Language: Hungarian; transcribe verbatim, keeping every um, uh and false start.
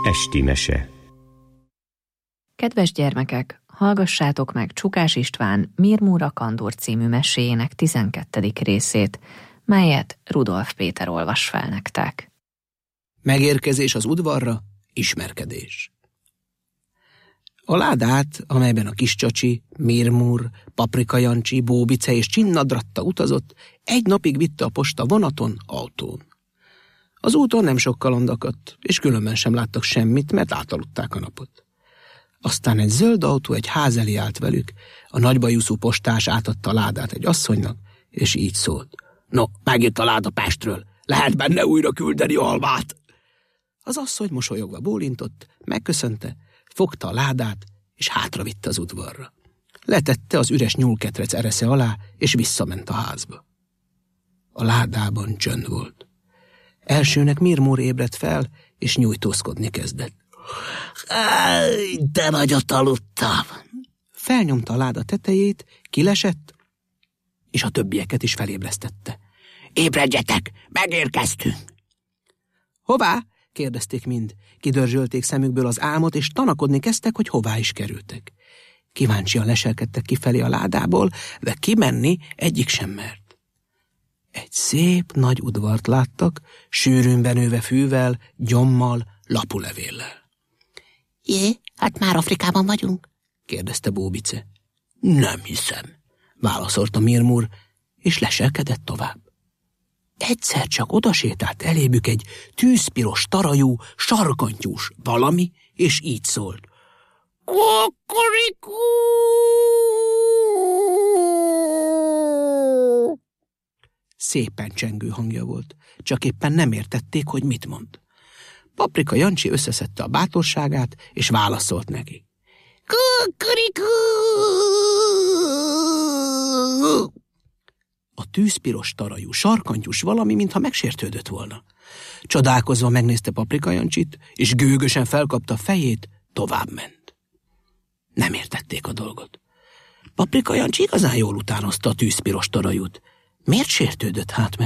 Esti mese. Kedves gyermekek, hallgassátok meg Csukás István Mirmúra Kandor című meséjének tizenkettedik részét, melyet Rudolf Péter olvas fel nektek. Megérkezés az udvarra, ismerkedés. A ládát, amelyben a kis csacsi, Mirmúr, Paprika Jancsi, Bóbice és Csinnadratta utazott, egy napig vitte a posta vonaton, autón. Az úton nem sok kaland akadt, és különben sem láttak semmit, mert átaludták a napot. Aztán egy zöld autó egy ház elé állt velük, a nagybajuszú postás átadta a ládát egy asszonynak, és így szólt. No, megjött a láda Pestről, lehet benne újra küldeni almát. Az asszony mosolyogva bólintott, megköszönte, fogta a ládát, és hátravitte az udvarra. Letette az üres nyúlketrec eresze alá, és visszament a házba. A ládában csönd volt. Elsőnek Mirmúr ébredt fel, és nyújtózkodni kezdett. De nagyot aludtam. Felnyomta a láda tetejét, kilesett, és a többieket is felébresztette. Ébredjetek, megérkeztünk! Hová? Kérdezték mind. Kidörzsölték szemükből az álmot, és tanakodni kezdtek, hogy hová is kerültek. Kíváncsian leselkedtek kifelé a ládából, de kimenni egyik sem mert. Egy szép nagy udvart láttak, sűrűn benőve fűvel, gyommal, lapulevéllel. Jé, hát már Afrikában vagyunk? Kérdezte Bóbice. Nem hiszem, válaszolta Mirmúr, és leselkedett tovább. Egyszer csak odasétált elébük egy tűzpiros tarajú, sarkantyús valami, és így szólt. Kukurikú! Szépen csengő hangja volt, csak éppen nem értették, hogy mit mond. Paprika Jancsi összeszedte a bátorságát, és válaszolt neki. Kukurikú! A tűzpiros tarajú, sarkantyús valami, mintha megsértődött volna. Csodálkozva megnézte Paprika Jancsit, és gőgösen felkapta a fejét, továbbment. Nem értették a dolgot. Paprika Jancsi igazán jól utánozta a tűzpiros tarajút. Miért sértődött hát meg?